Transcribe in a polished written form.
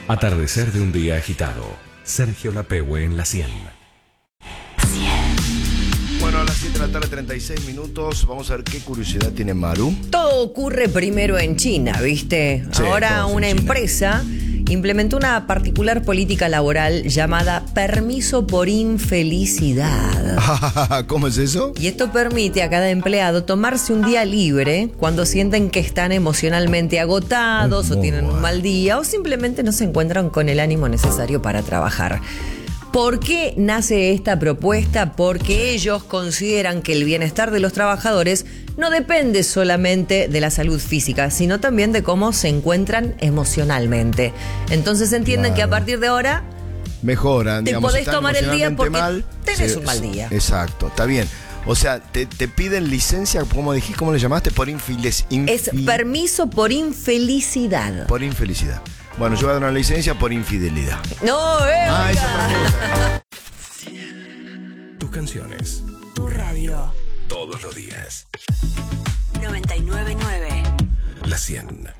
Atardecer de un día agitado. Sergio Lapehue en la 100. Bueno, a las 7 de la tarde, 36 minutos. Vamos a ver qué curiosidad tiene Maru. Todo ocurre primero en China, ¿viste? Sí, Ahora todo es en una China. empresa implementó una particular política laboral llamada permiso por infelicidad. ¿Cómo es eso? Y esto permite a cada empleado tomarse un día libre cuando sienten que están emocionalmente agotados o tienen un mal día o simplemente no se encuentran con el ánimo necesario para trabajar. ¿Por qué nace esta propuesta? Porque ellos consideran que el bienestar de los trabajadores no depende solamente de la salud física, sino también de cómo se encuentran emocionalmente. Entonces entienden que a partir de ahora Mejoran, te digamos, podés están tomar el día emocionalmente porque tenés un mal día. Exacto, está bien. O sea, te piden licencia, ¿cómo dijiste? ¿Cómo le llamaste? Por Es permiso por infelicidad. Por infelicidad. Bueno, yo voy a dar una licencia por infidelidad. No, Esa oiga. Tus canciones. Tu radio. Todos los días. 999. La 100.